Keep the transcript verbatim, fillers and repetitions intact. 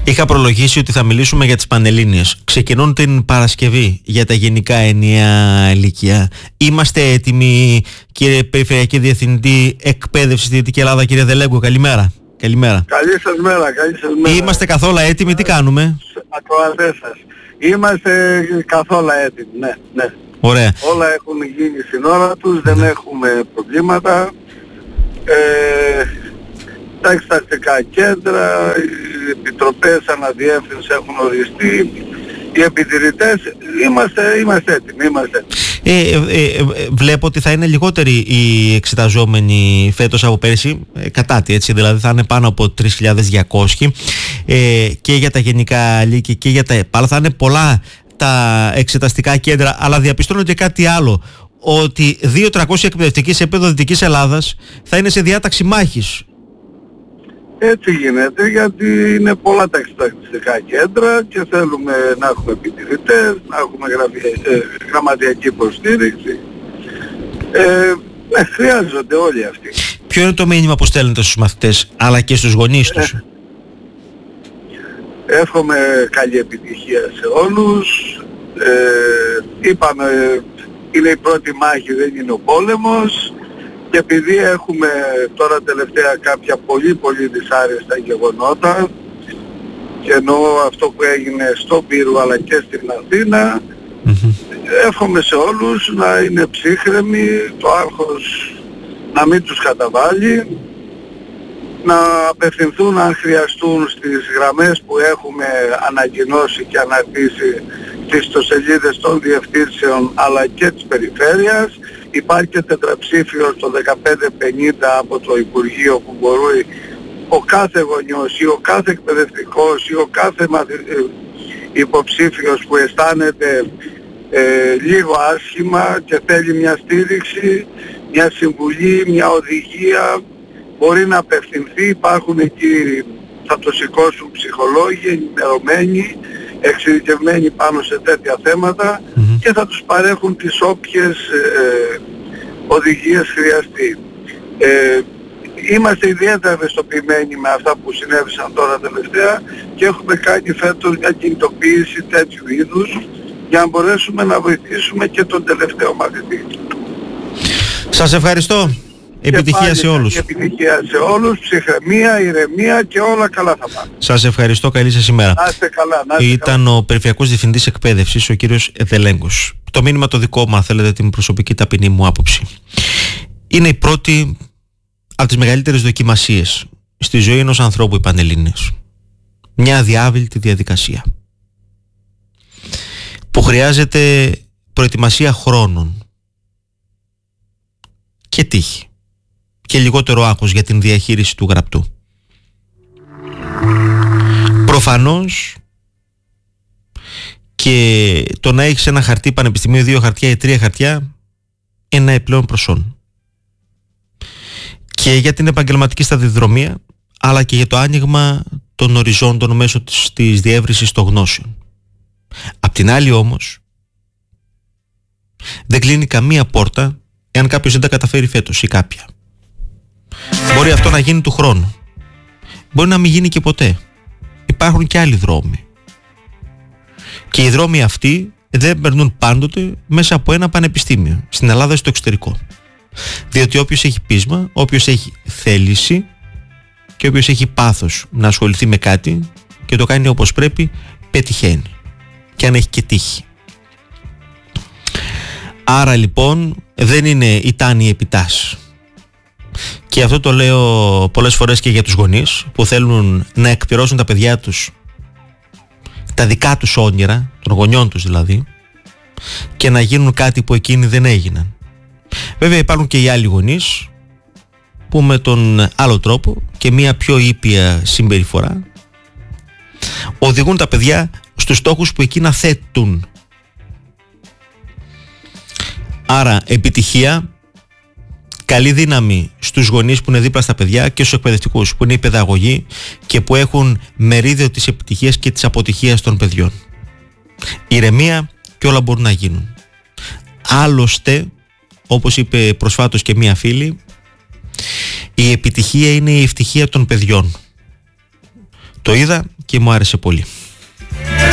Είχα προλογίσει ότι θα μιλήσουμε για τις Πανελλήνιες. Ξεκινούν την Παρασκευή για τα γενικά ενιαία λύκεια. Είμαστε έτοιμοι, κύριε Περιφερειακή Διευθυντή Εκπαίδευση στη Δυτική Ελλάδα, κύριε Δελέγκο? Καλημέρα. Καλημέρα. Καλή σας μέρα, καλή σας μέρα. Είμαστε καθόλου έτοιμοι, τι κάνουμε? Ακροατές σας. Είμαστε καθόλου έτοιμοι, ναι, ναι. Ωραία. Όλα έχουν γίνει στην ώρα τους, δεν έχουμε προβλήματα. Ε, τα εξεταστικά κέντρα, οι επιτροπές αναδιεύθυνση έχουν οριστεί, οι επιτηρητές, είμαστε, είμαστε έτοιμοι, είμαστε έτοιμοι. Ε, ε, ε, βλέπω ότι θα είναι λιγότεροι οι εξεταζόμενοι φέτος από πέρσι, ε, κατά τι, έτσι, δηλαδή θα είναι πάνω από τρεις χιλιάδες διακόσιοι ε, και για τα γενικά λύκεια και για τα ΕΠΑΛ. Θα είναι πολλά τα εξεταστικά κέντρα, αλλά διαπιστώνω και κάτι άλλο, ότι δύο χιλιάδες τριακόσιοι εκπαιδευτικοί σε επίπεδο Δυτικής Ελλάδας θα είναι σε διάταξη μάχης. Έτσι γίνεται, γιατί είναι πολλά τα εξεταστικά κέντρα και θέλουμε να έχουμε επιτηρητές, να έχουμε γραφεια, ε, γραμματιακή υποστήριξη. Ε, ε, χρειάζονται όλοι αυτοί. Ποιο είναι το μήνυμα που στέλνετε στους μαθητές αλλά και στους γονείς τους? Ε, εύχομαι καλή επιτυχία σε όλους. Ε, είπαμε, είναι η πρώτη μάχη, δεν είναι ο πόλεμος. Και επειδή έχουμε τώρα τελευταία κάποια πολύ πολύ δυσάρεστα γεγονότα, και εννοώ αυτό που έγινε στον Πύργο αλλά και στην Αθήνα, mm-hmm. εύχομαι σε όλους να είναι ψύχρεμοι, το άγχος να μην τους καταβάλει, να απευθυνθούν αν χρειαστούν στις γραμμές που έχουμε ανακοινώσει και αναρτήσει στις ιστοσελίδες των διευθύνσεων αλλά και της περιφέρειας. Υπάρχει και τετραψήφιο στο δεκαπέντε πενήντα από το Υπουργείο που μπορεί ο κάθε γονιός ή ο κάθε εκπαιδευτικός ή ο κάθε μαθη... υποψήφιος που αισθάνεται ε, λίγο άσχημα και θέλει μια στήριξη, μια συμβουλή, μια οδηγία, μπορεί να απευθυνθεί. Υπάρχουν εκεί, θα το σηκώσουν ψυχολόγοι ενημερωμένοι, εξειδικευμένοι πάνω σε τέτοια θέματα mm-hmm. και θα τους παρέχουν τις όποιες ε, οδηγίες χρειαστεί. Ε, είμαστε ιδιαίτερα ευαισθητοποιημένοι με αυτά που συνέβησαν τώρα τελευταία και έχουμε κάνει φέτος μια κινητοποίηση τέτοιου είδους για να μπορέσουμε να βοηθήσουμε και τον τελευταίο μαθητή. Σας ευχαριστώ. Επιτυχία σε όλους. Επιτυχία σε όλους, ψυχραιμία, ηρεμία και όλα καλά θα πάνε. Σας ευχαριστώ, καλή σας ημέρα. Να είστε καλά, να είστε Ήταν καλά. ο Περιφερειακός Διευθυντής Εκπαίδευσης, ο κύριος Δελέγκος. Το μήνυμα το δικό μου, αν θέλετε, την προσωπική ταπεινή μου άποψη. Είναι η πρώτη από τις μεγαλύτερες δοκιμασίες στη ζωή ενός ανθρώπου οι Πανελλήνιες. Μια αδιάβηλτη διαδικασία που χρειάζεται προετοιμασία χρόνων και τύχη και λιγότερο άγχος για την διαχείριση του γραπτού. Προφανώς και το να έχεις ένα χαρτί πανεπιστημίου, δύο χαρτιά ή τρία χαρτιά είναι ένα επιπλέον προσόν και για την επαγγελματική σταδιοδρομία αλλά και για το άνοιγμα των οριζόντων μέσω της, της διεύρυνσης των γνώσεων. Απ' την άλλη όμως δεν κλείνει καμία πόρτα εάν κάποιος δεν τα καταφέρει φέτος ή κάποια. Μπορεί αυτό να γίνει του χρόνου. Μπορεί να μην γίνει και ποτέ. Υπάρχουν και άλλοι δρόμοι. Και οι δρόμοι αυτοί δεν περνούν πάντοτε μέσα από ένα πανεπιστήμιο. Στην Ελλάδα ή στο εξωτερικό. Διότι όποιος έχει πείσμα, όποιος έχει θέληση και όποιος έχει πάθος να ασχοληθεί με κάτι και το κάνει όπως πρέπει, πετυχαίνει. Και αν έχει και τύχη. Άρα λοιπόν δεν είναι η τάνη επιτάς. Και αυτό το λέω πολλές φορές και για τους γονείς που θέλουν να εκπληρώσουν τα παιδιά τους, τα δικά τους όνειρα, των γονιών τους δηλαδή, και να γίνουν κάτι που εκείνοι δεν έγιναν. Βέβαια υπάρχουν και οι άλλοι γονείς που με τον άλλο τρόπο και μια πιο ήπια συμπεριφορά οδηγούν τα παιδιά στους στόχους που εκείνα θέτουν. Άρα επιτυχία, καλή δύναμη στους γονείς που είναι δίπλα στα παιδιά και στους εκπαιδευτικούς που είναι οι παιδαγωγοί και που έχουν μερίδιο της επιτυχίας και της αποτυχίας των παιδιών. Ηρεμία και όλα μπορούν να γίνουν. Άλλωστε, όπως είπε προσφάτως και μία φίλη, η επιτυχία είναι η ευτυχία των παιδιών. Το είδα και μου άρεσε πολύ.